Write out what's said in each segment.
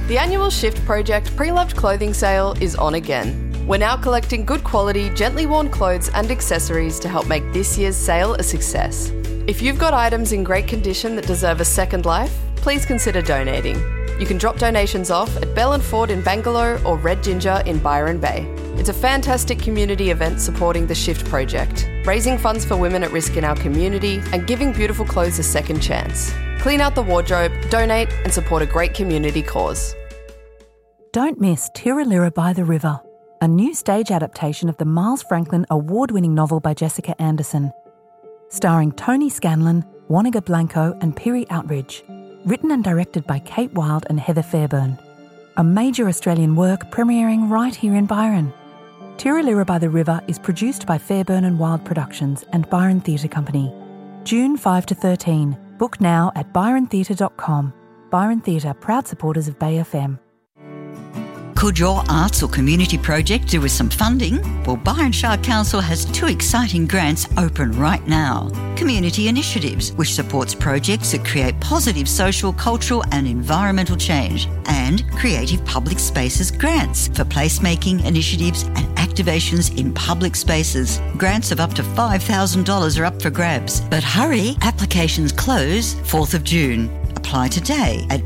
The annual Shift Project pre-loved clothing sale is on again. We're now collecting good quality, gently worn clothes and accessories to help make this year's sale a success. If you've got items in great condition that deserve a second life, please consider donating. You can drop donations off at Bell and Ford in Bangalore or Red Ginger in Byron Bay. It's a fantastic community event supporting the Shift Project, raising funds for women at risk in our community and giving beautiful clothes a second chance. Clean out the wardrobe, donate and support a great community cause. Don't miss Tiralira by the River, a new stage adaptation of the Miles Franklin award-winning novel by Jessica Anderson. Starring Tony Scanlon, Wanaka Blanco and Piri Outridge. Written and directed by Kate Wilde and Heather Fairburn. A major Australian work premiering right here in Byron. Tiralira by the River is produced by Fairburn and Wilde Productions and Byron Theatre Company. June 5 to 13. Book now at byrontheatre.com. Byron Theatre, proud supporters of Bay FM. Could your arts or community project do with some funding? Well, Byron Shire Council has 2 exciting grants open right now. Community Initiatives, which supports projects that create positive social, cultural and environmental change. And Creative Public Spaces Grants for placemaking initiatives and activations in public spaces. Grants of up to $5,000 are up for grabs. But hurry, applications close 4th of June. Apply today at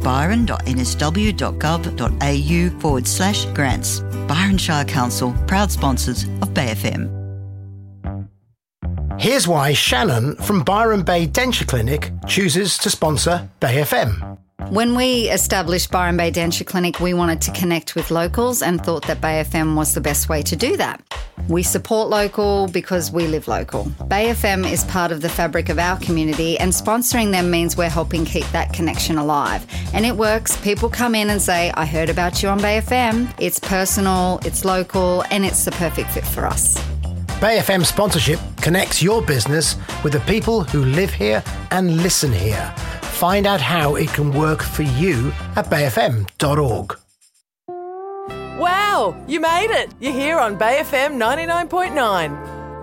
byron.nsw.gov.au/grants. Byron Shire Council, proud sponsors of Bay FM. Here's why Shannon from Byron Bay Denture Clinic chooses to sponsor Bay FM. When we established Byron Bay Denture Clinic, we wanted to connect with locals and thought that Bay FM was the best way to do that. We support local because we live local. Bay FM is part of the fabric of our community and sponsoring them means we're helping keep that connection alive. And it works. People come in and say, I heard about you on Bay FM. It's personal, it's local, and it's the perfect fit for us. Bay FM sponsorship connects your business with the people who live here and listen here. Find out how it can work for you at bayfm.org. Wow, you made it! You're here on Bay FM 99.9.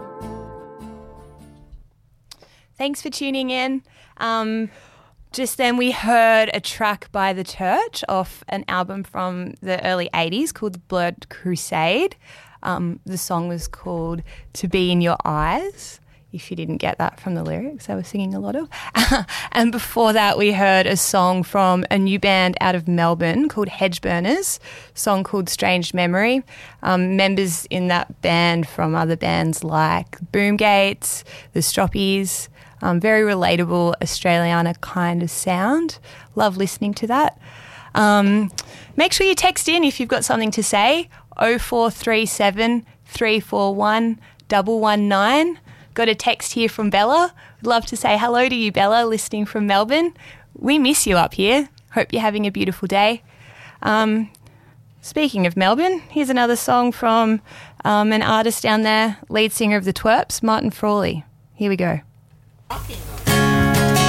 Thanks for tuning in. Just then we heard a track by The Church off an album from the early 80s called The Blood Crusade. The song was called To Be In Your Eyes, if you didn't get that from the lyrics I was singing a lot of. And before that we heard a song from a new band out of Melbourne called Hedgeburners, a song called Strange Memory. Members in that band from other bands like Boomgates, The Stroppies, very relatable Australiana kind of sound. Love listening to that. Make sure you text in if you've got something to say. 0437 341 119. Got a text here from Bella. I'd love to say hello to you, Bella, listening from Melbourne. We miss you up here. Hope you're having a beautiful day. Speaking of Melbourne, here's another song from an artist down there, lead singer of the Twerps, Martin Frawley. Here we go.